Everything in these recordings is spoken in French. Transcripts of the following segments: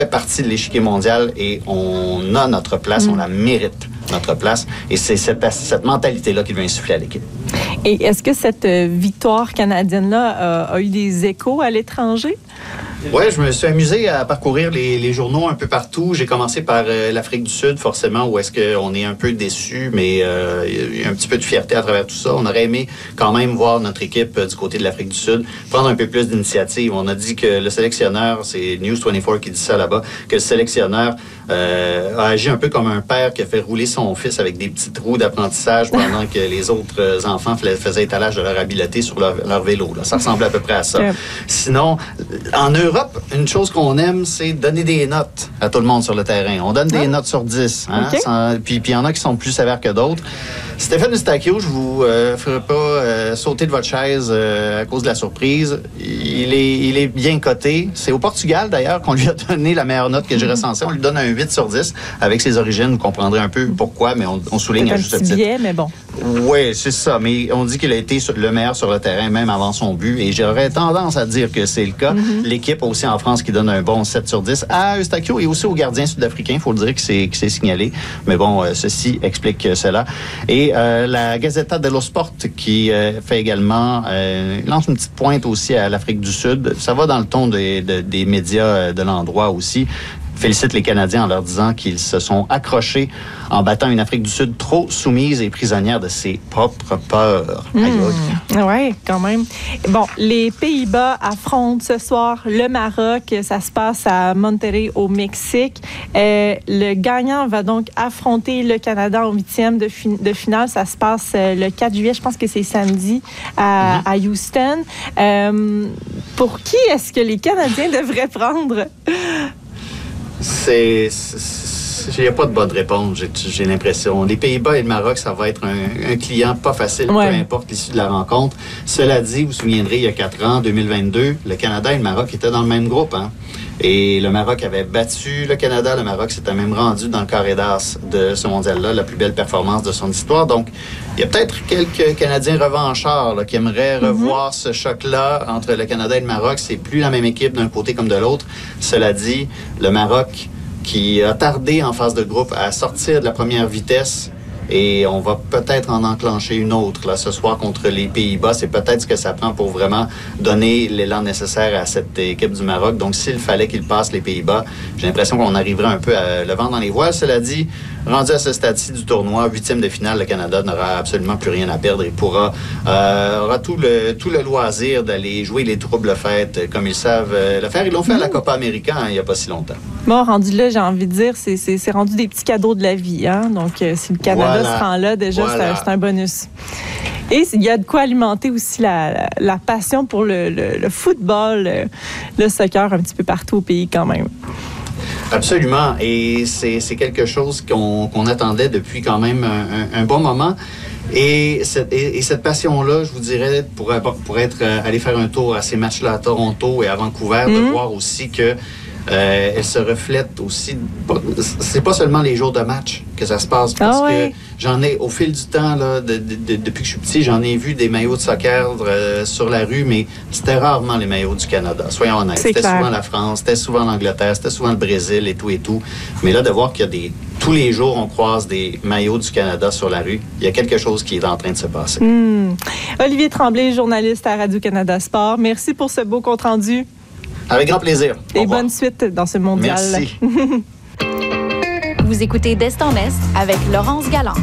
partie de l'échiquier mondial et on a notre place, on la mérite, notre place. Et c'est cette mentalité-là qui vient insuffler à l'équipe. Et est-ce que cette victoire canadienne-là a eu des échos à l'étranger? Oui, je me suis amusé à parcourir les journaux un peu partout. J'ai commencé par l'Afrique du Sud, forcément, où est-ce qu'on est un peu déçu, mais il y a un petit peu de fierté à travers tout ça. On aurait aimé quand même voir notre équipe du côté de l'Afrique du Sud prendre un peu plus d'initiative. On a dit que le sélectionneur, c'est News24 qui dit ça là-bas, que le sélectionneur a agi un peu comme un père qui a fait rouler son fils avec des petites roues d'apprentissage pendant que les autres enfants faisaient étalage de leur habileté sur leur vélo. Là. Ça ressemblait à peu près à ça. Sinon, en Europe, une chose qu'on aime, c'est donner des notes à tout le monde sur le terrain. On donne des notes sur 10. Hein? Okay. Puis il y en a qui sont plus sévères que d'autres. Stéphane Eustáquio, je vous ferai pas sauter de votre chaise à cause de la surprise. Il est bien coté. C'est au Portugal, d'ailleurs, qu'on lui a donné la meilleure note que j'ai recensée. On lui donne un 8 sur 10 avec ses origines. Vous comprendrez un peu pourquoi, mais on souligne à juste titre. Biais, mais bon. Oui, c'est ça. Mais on dit qu'il a été le meilleur sur le terrain, même avant son but. Et j'aurais tendance à dire que c'est le cas. L'équipe aussi en France qui donne un bon 7 sur 10 à Eustáquio et aussi au gardien sud-africain. Il faut le dire que c'est signalé. Mais bon, ceci explique cela. Et la Gazzetta dello Sport qui fait également lance une petite pointe aussi à l'Afrique du Sud. Ça va dans le ton des médias de l'endroit aussi. Félicite les Canadiens en leur disant qu'ils se sont accrochés en battant une Afrique du Sud trop soumise et prisonnière de ses propres peurs. Oui, quand même. Bon, les Pays-Bas affrontent ce soir le Maroc. Ça se passe à Monterrey, au Mexique. Le gagnant va donc affronter le Canada en 8e de finale. Ça se passe le 4 juillet. Je pense que c'est samedi à Houston. Pour qui est-ce que les Canadiens devraient prendre? Il n'y a pas de bonne réponse, j'ai l'impression. Les Pays-Bas et le Maroc, ça va être un client pas facile, peu importe l'issue de la rencontre. Cela dit, vous vous souviendrez, il y a 4 ans, 2022, le Canada et le Maroc étaient dans le même groupe. Hein? Et le Maroc avait battu le Canada. Le Maroc s'était même rendu dans le carré d'as de ce mondial-là, la plus belle performance de son histoire. Donc, il y a peut-être quelques Canadiens revanchards là, qui aimeraient revoir ce choc-là entre le Canada et le Maroc. C'est plus la même équipe d'un côté comme de l'autre. Cela dit, le Maroc qui a tardé en phase de groupe à sortir de la première vitesse et on va peut-être en enclencher une autre là, ce soir contre les Pays-Bas. C'est peut-être ce que ça prend pour vraiment donner l'élan nécessaire à cette équipe du Maroc. Donc, s'il fallait qu'ils passent les Pays-Bas, j'ai l'impression qu'on arriverait un peu à le vent dans les voiles. Cela dit, rendu à ce stade-ci du tournoi, 8e de finale, le Canada n'aura absolument plus rien à perdre et aura tout le loisir d'aller jouer les troubles fêtes comme ils savent le faire. Ils l'ont fait à la Copa América il n'y a pas si longtemps. Bon, rendu là, j'ai envie de dire, c'est rendu des petits cadeaux de la vie. Hein? Donc, si le Canada se rend là, déjà, c'est un bonus. Et il y a de quoi alimenter aussi la passion pour le football, le soccer un petit peu partout au pays quand même. Absolument. Et c'est quelque chose qu'on attendait depuis quand même un bon moment. Et cette passion-là, je vous dirais, pour être aller faire un tour à ces matchs-là à Toronto et à Vancouver, de voir aussi que elle se reflète aussi. C'est pas seulement les jours de match que ça se passe, parce que j'en ai, au fil du temps, là, depuis que je suis petit, j'en ai vu des maillots de soccer sur la rue, mais c'était rarement les maillots du Canada. Soyons honnêtes. C'était souvent la France, c'était souvent l'Angleterre, c'était souvent le Brésil et tout. Mais là, de voir qu'il y a tous les jours, on croise des maillots du Canada sur la rue, il y a quelque chose qui est en train de se passer. Olivier Tremblay, journaliste à Radio-Canada Sport. Merci pour ce beau compte-rendu. Avec grand plaisir. Et bonne suite dans ce mondial. Merci. Vous écoutez d'Est en Est avec Laurence Galland.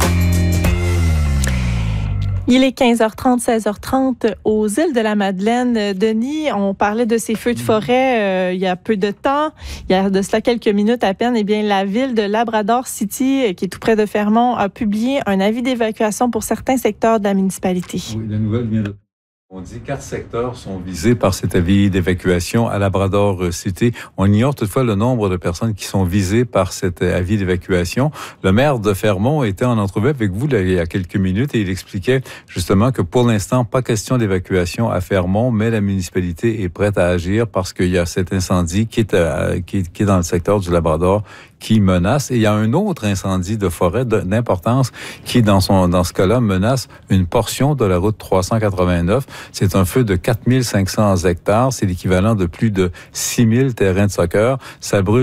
Il est 15h30, 16h30 aux îles de la Madeleine. Denis, on parlait de ces feux de forêt il y a peu de temps. Il y a de cela quelques minutes à peine. Eh bien, la ville de Labrador City, qui est tout près de Fermont, a publié un avis d'évacuation pour certains secteurs de la municipalité. Oui, la nouvelle vient de... On dit 4 secteurs sont visés par cet avis d'évacuation à Labrador City. On ignore toutefois le nombre de personnes qui sont visées par cet avis d'évacuation. Le maire de Fermont était en entrevue avec vous là, il y a quelques minutes et il expliquait justement que pour l'instant, pas question d'évacuation à Fermont, mais la municipalité est prête à agir parce qu'il y a cet incendie qui est dans le secteur du Labrador qui menace. Et il y a un autre incendie de forêt d'importance qui, dans ce cas-là, menace une portion de la route 389. C'est un feu de 4500 hectares. C'est l'équivalent de plus de 6000 terrains de soccer. Ça brûle